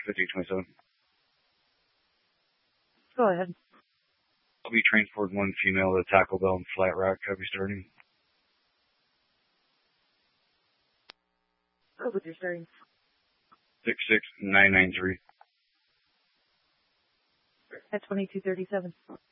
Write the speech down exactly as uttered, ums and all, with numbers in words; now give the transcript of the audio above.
fifty twenty-seven. Go ahead. I'll be transporting one female to Taco Bell in Flat Rock. I'll be starting. Go with your starting. six six nine nine three. At twenty-two thirty-seven.